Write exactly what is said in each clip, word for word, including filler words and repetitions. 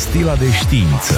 Pastila de știință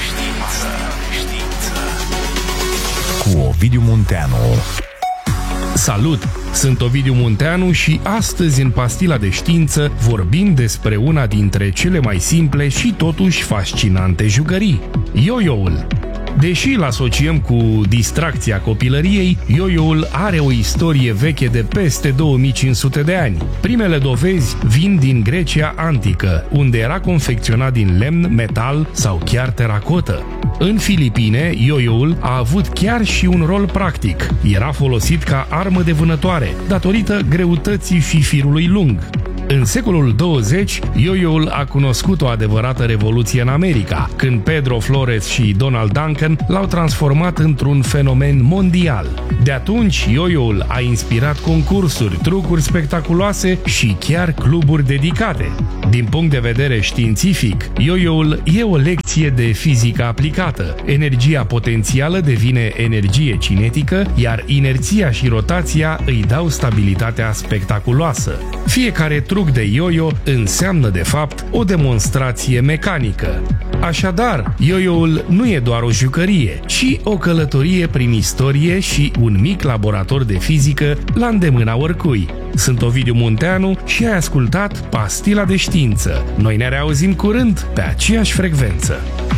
cu Ovidiu Munteanu. Salut! Sunt Ovidiu Munteanu și astăzi în Pastila de știință vorbim despre una dintre cele mai simple și totuși fascinante jucării, yo-yo-ul. Deși îl asociem cu distracția copilăriei, yo-yo-ul are o istorie veche de peste două mii cinci sute de ani. Primele dovezi vin din Grecia antică, unde era confecționat din lemn, metal sau chiar teracotă. În Filipine, yo-yo-ul a avut chiar și un rol practic. Era folosit ca armă de vânătoare, datorită greutății și firului lung. În secolul douăzeci, yo-yo-ul a cunoscut o adevărată revoluție în America, când Pedro Flores și Donald Duncan l-au transformat într-un fenomen mondial. De atunci, yo-yo-ul a inspirat concursuri, trucuri spectaculoase și chiar cluburi dedicate. Din punct de vedere științific, yo-yo-ul e o lecție de fizică aplicată. Energia potențială devine energie cinetică, iar inerția și rotația îi dau stabilitatea spectaculoasă. Fiecare truc de yo-yo înseamnă de fapt o demonstrație mecanică. Așadar, yo-yo-ul nu e doar o jucărie, ci o călătorie prin istorie și un mic laborator de fizică la îndemâna oricui. Sunt Ovidiu Munteanu și ai ascultat Pastila de știință. Noi ne reauzim curând pe aceeași frecvență.